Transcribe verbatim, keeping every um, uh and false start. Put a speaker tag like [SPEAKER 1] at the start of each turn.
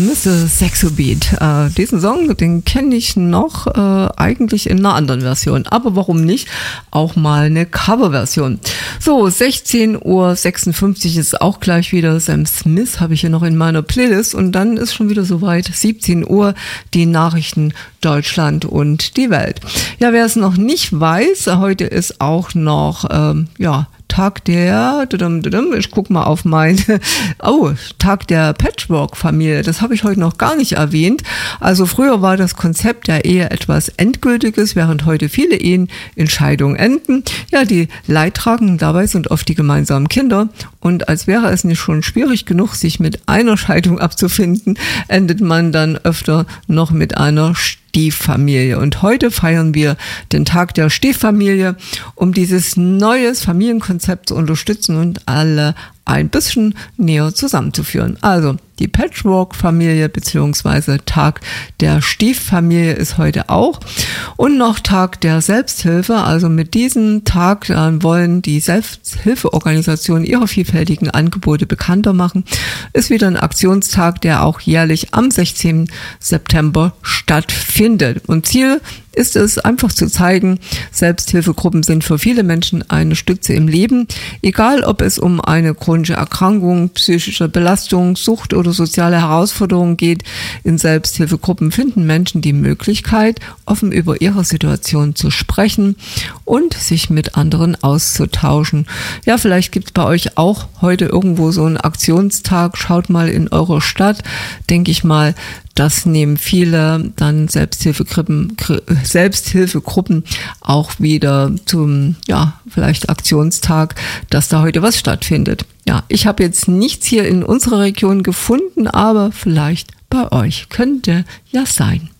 [SPEAKER 1] Missus Sexobeat. Äh, diesen Song, den kenne ich noch äh, eigentlich in einer anderen Version. Aber warum nicht? Auch mal eine Coverversion. So, sechzehn Uhr sechsundfünfzig ist auch gleich wieder. Sam Smith habe ich hier noch in meiner Playlist. Und dann ist schon wieder soweit. siebzehn Uhr, die Nachrichten Deutschland und die Welt. Ja, wer es noch nicht weiß, heute ist auch noch, ähm, ja, Tag der, ich guck mal auf mein, oh, Tag der Patchwork-Familie, das habe ich heute noch gar nicht erwähnt. Also früher war das Konzept ja eher etwas Endgültiges, während heute viele Ehen in Scheidung enden. Ja, die Leidtragenden dabei sind oft die gemeinsamen Kinder. Und als wäre es nicht schon schwierig genug, sich mit einer Scheidung abzufinden, endet man dann öfter noch mit einer Stieffamilie. Und heute feiern wir den Tag der Stieffamilie, um dieses neues Familienkonzept zu unterstützen und alle ein bisschen näher zusammenzuführen. Also die Patchwork-Familie bzw. Tag der Stieffamilie ist heute auch. Und noch Tag der Selbsthilfe. Also mit diesem Tag äh, wollen die Selbsthilfeorganisationen ihre vielfältigen Angebote bekannter machen. Ist wieder ein Aktionstag, der auch jährlich am sechzehnten September stattfindet. Und Ziel ist es, einfach zu zeigen, Selbsthilfegruppen sind für viele Menschen eine Stütze im Leben, egal ob es um eine chronische Erkrankung, psychische Belastung, Sucht oder soziale Herausforderungen geht. In Selbsthilfegruppen finden Menschen die Möglichkeit, offen über ihre Situation zu sprechen und sich mit anderen auszutauschen. Ja, vielleicht gibt es bei euch auch heute irgendwo so einen Aktionstag. Schaut mal in eurer Stadt, denke ich mal, das nehmen viele dann Selbsthilfegruppen, Selbsthilfegruppen auch wieder zum, ja, vielleicht Aktionstag, dass da heute was stattfindet. Ja, ich habe jetzt nichts hier in unserer Region gefunden, aber vielleicht bei euch könnte ja sein.